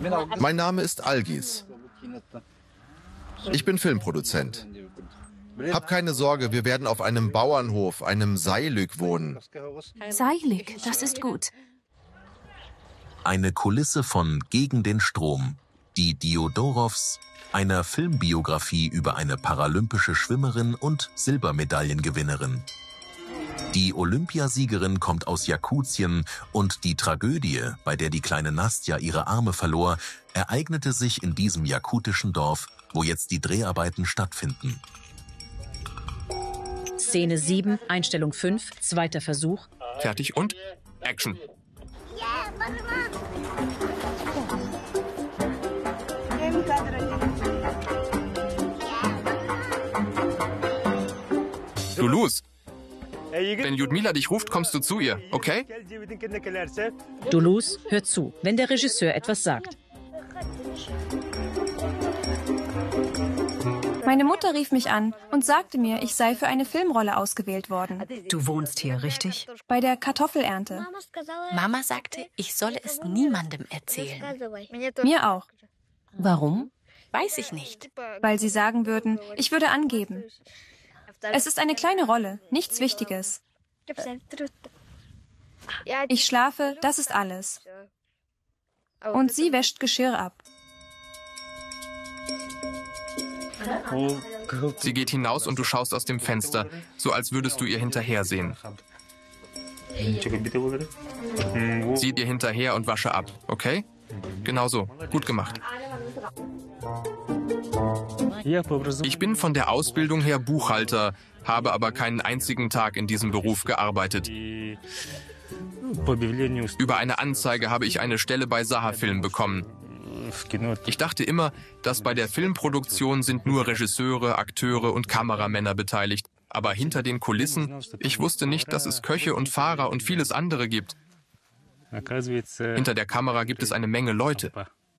Mein Name ist Algis. Ich bin Filmproduzent. Hab keine Sorge, wir werden auf einem Bauernhof, einem Seilik, wohnen. Seilik, das ist gut. Eine Kulisse von Gegen den Strom, die Diodorows, einer Filmbiografie über eine paralympische Schwimmerin und Silbermedaillengewinnerin. Die Olympiasiegerin kommt aus Jakutien und die Tragödie, bei der die kleine Nastja ihre Arme verlor, ereignete sich in diesem jakutischen Dorf, wo jetzt die Dreharbeiten stattfinden. Szene 7, Einstellung 5, zweiter Versuch. Fertig und Action. Du Luz, wenn Ljudmila dich ruft, kommst du zu ihr, okay? Duluz hört zu, wenn der Regisseur etwas sagt. Meine Mutter rief mich an und sagte mir, ich sei für eine Filmrolle ausgewählt worden. Du wohnst hier, richtig? Bei der Kartoffelernte. Mama sagte, ich solle es niemandem erzählen. Mir auch. Warum? Weiß ich nicht. Weil sie sagen würden, ich würde angeben. Es ist eine kleine Rolle, nichts Wichtiges. Ich schlafe, das ist alles. Und sie wäscht Geschirr ab. Sie geht hinaus und du schaust aus dem Fenster, so als würdest du ihr hinterhersehen. Sieh dir hinterher und wasche ab, okay? Genau so, gut gemacht. Ich bin von der Ausbildung her Buchhalter, habe aber keinen einzigen Tag in diesem Beruf gearbeitet. Über eine Anzeige habe ich eine Stelle bei Saha Film bekommen. Ich dachte immer, dass bei der Filmproduktion sind nur Regisseure, Akteure und Kameramänner beteiligt. Aber hinter den Kulissen, ich wusste nicht, dass es Köche und Fahrer und vieles andere gibt. Hinter der Kamera gibt es eine Menge Leute.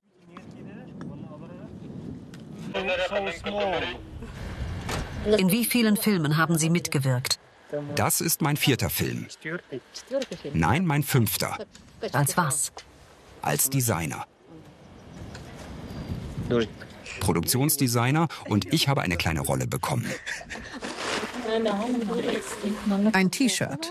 In wie vielen Filmen haben Sie mitgewirkt? Das ist mein 4. Film. Nein, mein 5. Als was? Als Designer. Produktionsdesigner, und ich habe eine kleine Rolle bekommen. Ein T-Shirt.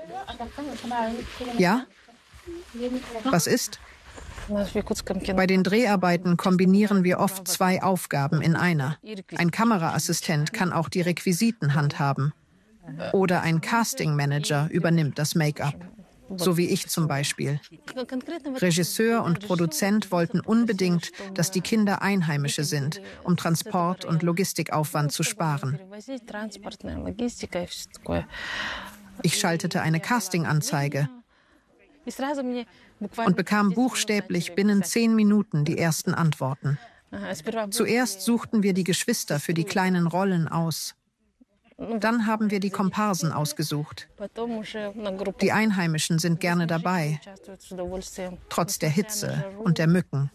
Ja? Was ist? Bei den Dreharbeiten kombinieren wir oft 2 Aufgaben in einer. Ein Kameraassistent kann auch die Requisiten handhaben. Oder ein Casting-Manager übernimmt das Make-up. So wie ich zum Beispiel. Regisseur und Produzent wollten unbedingt, dass die Kinder Einheimische sind, um Transport- und Logistikaufwand zu sparen. Ich schaltete eine Casting-Anzeige und bekam buchstäblich binnen 10 Minuten die ersten Antworten. Zuerst suchten wir die Geschwister für die kleinen Rollen aus. Dann haben wir die Komparsen ausgesucht. Die Einheimischen sind gerne dabei, trotz der Hitze und der Mücken.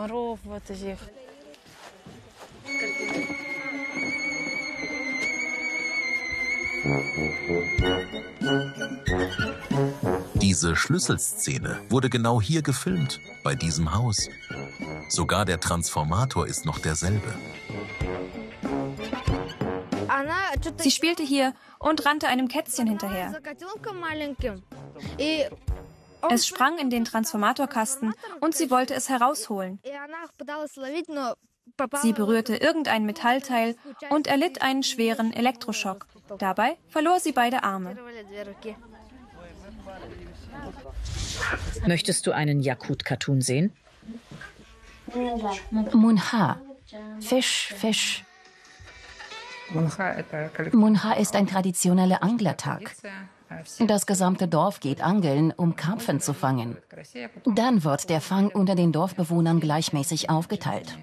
Diese Schlüsselszene wurde genau hier gefilmt, bei diesem Haus. Sogar der Transformator ist noch derselbe. Sie spielte hier und rannte einem Kätzchen hinterher. Es sprang in den Transformatorkasten und sie wollte es herausholen. Sie berührte irgendein Metallteil und erlitt einen schweren Elektroschock. Dabei verlor sie beide Arme. Möchtest du einen Jakut-Cartoon sehen? Munha. Fisch, Fisch. Munha ist ein traditioneller Anglertag. Das gesamte Dorf geht angeln, um Karpfen zu fangen. Dann wird der Fang unter den Dorfbewohnern gleichmäßig aufgeteilt.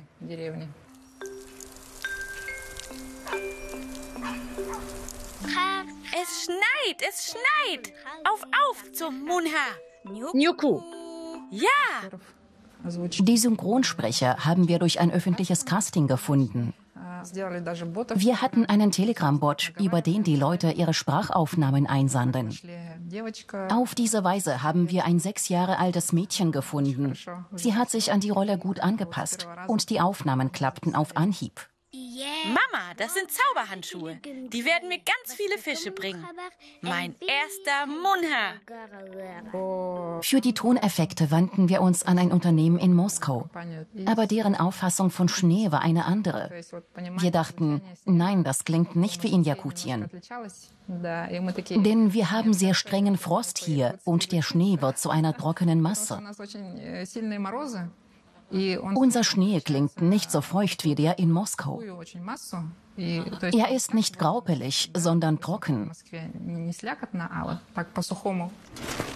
Es schneit, es schneit. Auf zum Munha. Nyuku. Ja. Die Synchronsprecher haben wir durch ein öffentliches Casting gefunden. Wir hatten einen Telegram-Bot, über den die Leute ihre Sprachaufnahmen einsanden. Auf diese Weise haben wir ein 6 Jahre altes Mädchen gefunden. Sie hat sich an die Rolle gut angepasst und die Aufnahmen klappten auf Anhieb. Mama, das sind Zauberhandschuhe. Die werden mir ganz viele Fische bringen. Mein erster Munha. Für die Toneffekte wandten wir uns an ein Unternehmen in Moskau. Aber deren Auffassung von Schnee war eine andere. Wir dachten, nein, das klingt nicht wie in Jakutien. Denn wir haben sehr strengen Frost hier und der Schnee wird zu einer trockenen Masse. Unser Schnee klingt nicht so feucht wie der in Moskau. Er ist nicht graupelig, sondern trocken.